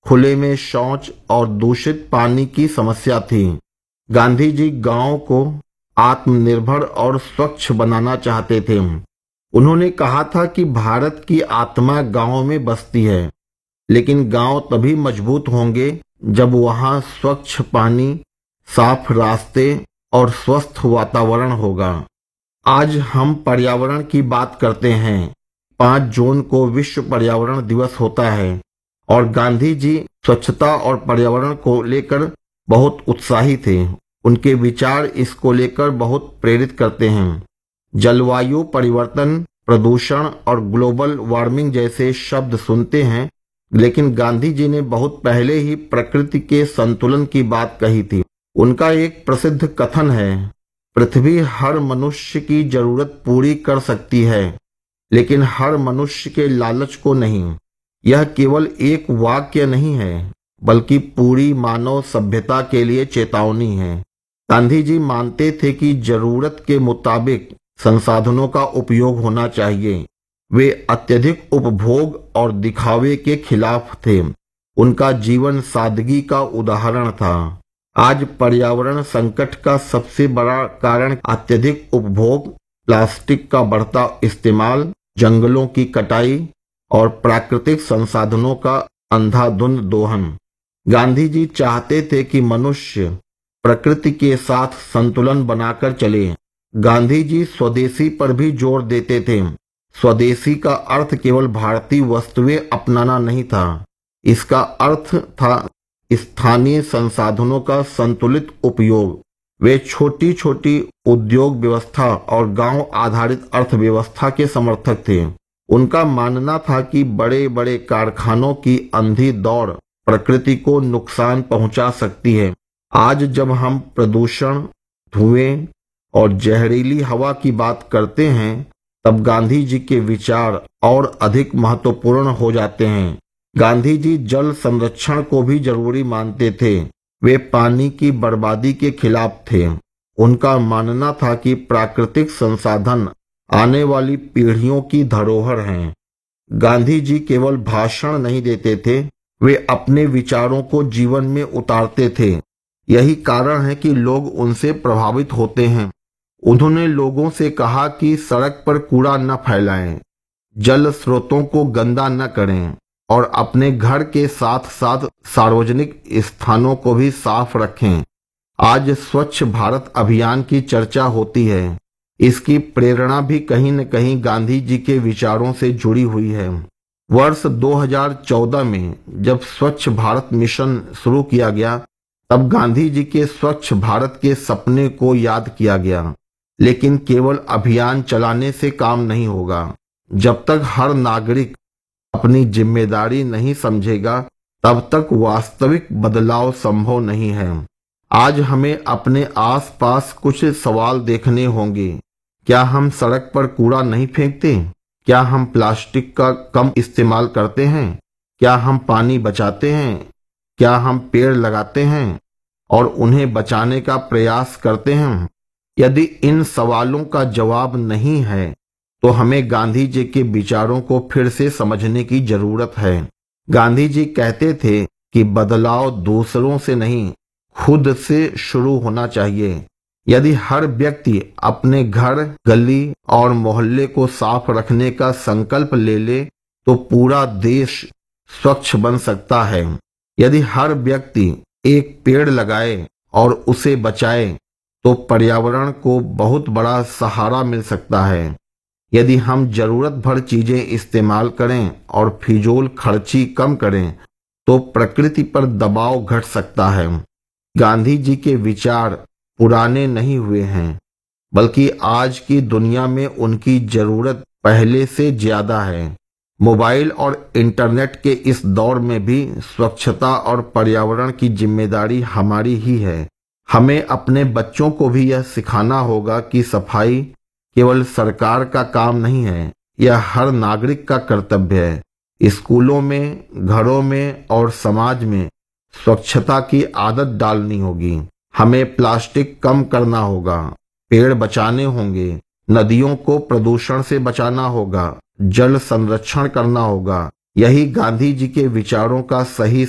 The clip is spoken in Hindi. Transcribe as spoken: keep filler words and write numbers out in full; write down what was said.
खुले में शौच और दूषित पानी की समस्या थी। गांधी जी गांव को आत्मनिर्भर और स्वच्छ बनाना चाहते थे। उन्होंने कहा था कि भारत की आत्मा गांव में बसती है, लेकिन गांव तभी मजबूत होंगे जब वहां स्वच्छ पानी, साफ रास्ते और स्वस्थ वातावरण होगा। आज हम पर्यावरण की बात करते हैं। पाँच जून को विश्व पर्यावरण दिवस होता है और गांधी जी स्वच्छता और पर्यावरण को लेकर बहुत उत्साही थे। उनके विचार इसको लेकर बहुत प्रेरित करते हैं। जलवायु परिवर्तन, प्रदूषण और ग्लोबल वार्मिंग जैसे शब्द सुनते हैं, लेकिन गांधी जी ने बहुत पहले ही प्रकृति के संतुलन की बात कही थी। उनका एक प्रसिद्ध कथन है, पृथ्वी हर मनुष्य की जरूरत पूरी कर सकती है, लेकिन हर मनुष्य के लालच को नहीं। यह केवल एक वाक्य नहीं है, बल्कि पूरी मानव सभ्यता के लिए चेतावनी है। गांधी जी मानते थे कि जरूरत के मुताबिक संसाधनों का उपयोग होना चाहिए। वे अत्यधिक उपभोग और दिखावे के खिलाफ थे। उनका जीवन सादगी का उदाहरण था। आज पर्यावरण संकट का सबसे बड़ा कारण अत्यधिक उपभोग, प्लास्टिक का बढ़ता इस्तेमाल, जंगलों की कटाई और प्राकृतिक संसाधनों का अंधाधुंध दोहन। गांधी जी चाहते थे कि मनुष्य प्रकृति के साथ संतुलन बनाकर चले। गांधी जी स्वदेशी पर भी जोर देते थे। स्वदेशी का अर्थ केवल भारतीय वस्तुएं अपनाना नहीं था, इसका अर्थ था स्थानीय संसाधनों का संतुलित उपयोग। वे छोटी छोटी उद्योग व्यवस्था और गांव आधारित अर्थव्यवस्था के समर्थक थे। उनका मानना था कि बड़े बड़े कारखानों की अंधी दौड़ प्रकृति को नुकसान पहुंचा सकती है। आज जब हम प्रदूषण, धुएं और जहरीली हवा की बात करते हैं, तब गांधी जी के विचार और अधिक महत्वपूर्ण हो जाते हैं। गांधी जी जल संरक्षण को भी जरूरी मानते थे। वे पानी की बर्बादी के खिलाफ थे। उनका मानना था कि प्राकृतिक संसाधन आने वाली पीढ़ियों की धरोहर हैं। गांधी जी केवल भाषण नहीं देते थे, वे अपने विचारों को जीवन में उतारते थे। यही कारण है कि लोग उनसे प्रभावित होते हैं। उन्होंने लोगों से कहा कि सड़क पर कूड़ा न फैलाएं, जल स्रोतों को गंदा न करें और अपने घर के साथ साथ सार्वजनिक स्थानों को भी साफ रखें। आज स्वच्छ भारत अभियान की चर्चा होती है। इसकी प्रेरणा भी कहीं न कहीं गांधी जी के विचारों से जुड़ी हुई है। वर्ष दो हज़ार चौदह में जब स्वच्छ भारत मिशन शुरू किया गया, तब गांधी जी के स्वच्छ भारत के सपने को याद किया गया। लेकिन केवल अभियान चलाने से काम नहीं होगा। जब तक हर नागरिक अपनी जिम्मेदारी नहीं समझेगा, तब तक वास्तविक बदलाव संभव नहीं है। आज हमें अपने आसपास कुछ सवाल देखने होंगे। क्या हम सड़क पर कूड़ा नहीं फेंकते? क्या हम प्लास्टिक का कम इस्तेमाल करते हैं? क्या हम पानी बचाते हैं? क्या हम पेड़ लगाते हैं और उन्हें बचाने का प्रयास करते हैं? यदि इन सवालों का जवाब नहीं है, तो हमें गांधी जी के विचारों को फिर से समझने की जरूरत है। गांधी जी कहते थे कि बदलाव दूसरों से नहीं, खुद से शुरू होना चाहिए। यदि हर व्यक्ति अपने घर, गली और मोहल्ले को साफ रखने का संकल्प ले ले, तो पूरा देश स्वच्छ बन सकता है। यदि हर व्यक्ति एक पेड़ लगाए और उसे बचाए, तो पर्यावरण को बहुत बड़ा सहारा मिल सकता है। यदि हम जरूरत भर चीजें इस्तेमाल करें और फिजूल खर्ची कम करें, तो प्रकृति पर दबाव घट सकता है। गांधी जी के विचार पुराने नहीं हुए हैं, बल्कि आज की दुनिया में उनकी जरूरत पहले से ज्यादा है। मोबाइल और इंटरनेट के इस दौर में भी स्वच्छता और पर्यावरण की जिम्मेदारी हमारी ही है। हमें अपने बच्चों को भी यह सिखाना होगा कि सफाई केवल सरकार का काम नहीं है, यह हर नागरिक का कर्तव्य है। स्कूलों में, घरों में और समाज में स्वच्छता की आदत डालनी होगी। हमें प्लास्टिक कम करना होगा, पेड़ बचाने होंगे, नदियों को प्रदूषण से बचाना होगा, जल संरक्षण करना होगा। यही गांधी जी के विचारों का सही